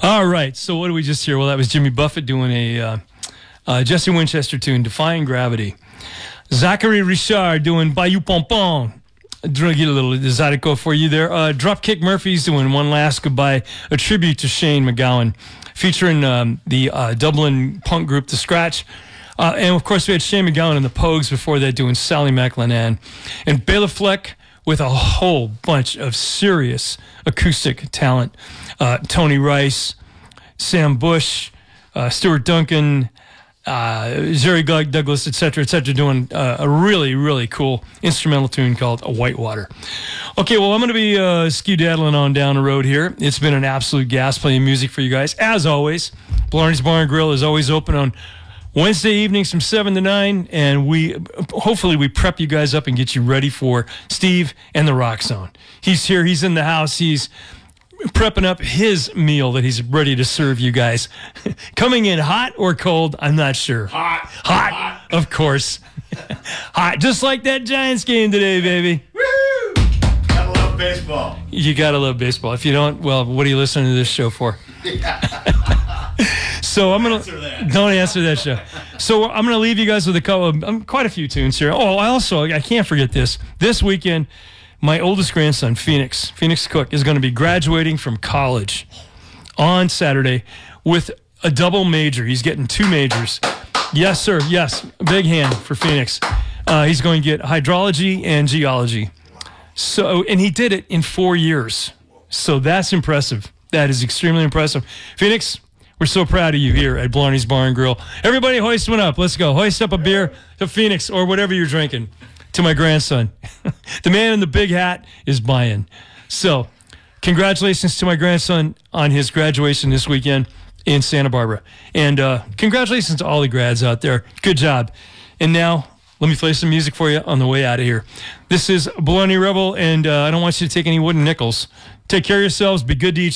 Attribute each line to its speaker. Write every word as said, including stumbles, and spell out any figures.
Speaker 1: All right. So what did we just hear? Well, that was Jimmy Buffett doing a uh, uh, Jesse Winchester tune, Defying Gravity. Zachary Richard doing Bayou Pompon. I'll get a little Zydeco for you there. Uh, Dropkick Murphys doing One Last Goodbye, a tribute to Shane MacGowan, featuring um, the uh, Dublin punk group The Scratch. Uh, and, of course, we had Shane MacGowan and the Pogues before that doing Sally McLennan. And Bela Fleck with a whole bunch of serious acoustic talent. Uh, Tony Rice, Sam Bush, uh, Stuart Duncan, uh, Jerry Douglas, et cetera, et cetera, doing uh, a really, really cool instrumental tune called Whitewater. Okay, well, I'm going to be uh, skedaddling on down the road here. It's been an absolute gas playing music for you guys. As always, Blarney's Bar and Grill is always open on Wednesday evenings from seven to nine, and we hopefully we prep you guys up and get you ready for Steve and the Rock Zone. He's here. He's in the house. He's prepping up his meal that he's ready to serve you guys. Coming in hot or cold, I'm not sure.
Speaker 2: Hot.
Speaker 1: Hot,
Speaker 2: Hot.
Speaker 1: of course. Hot, just like that Giants game today, baby.
Speaker 2: Woo! Gotta love baseball.
Speaker 1: You gotta love baseball. If you don't, well, what are you listening to this show for? So I'm gonna
Speaker 2: Answer that.
Speaker 1: don't answer that show. So I'm gonna leave you guys with a couple, of, um, quite a few tunes here. Oh, I also I can't forget this. This weekend, my oldest grandson, Phoenix, Phoenix Cook, is going to be graduating from college on Saturday with a double major. He's getting two majors. Yes, sir. Yes, big hand for Phoenix. Uh, he's going to get hydrology and geology. So, and he did it in four years. So that's impressive. That is extremely impressive. Phoenix, we're so proud of you here at Blarney's Bar and Grill. Everybody hoist one up. Let's go. Hoist up a beer to Phoenix or whatever you're drinking. To my grandson. The man in the big hat is buying. So, congratulations to my grandson on his graduation this weekend in Santa Barbara. And uh, congratulations to all the grads out there. Good job. And now, let me play some music for you on the way out of here. This is Blarney Rebel, and uh, I don't want you to take any wooden nickels. Take care of yourselves. Be good to each